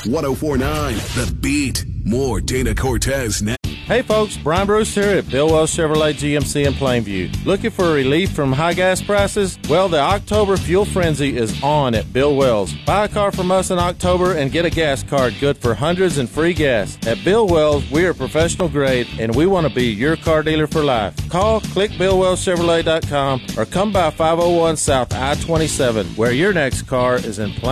1049 The Beat. More Dana Cortez now. Hey folks, Brian Bruce here at Bill Wells Chevrolet GMC in Plainview. Looking for relief from high gas prices? Well, the October Fuel Frenzy is on at Bill Wells. Buy a car from us in October and get a gas card good for hundreds and free gas. At Bill Wells, we are professional grade and we want to be your car dealer for life. Call, click BillWellsChevrolet.com or come by 501 South I-27 where your next car is in Plainview.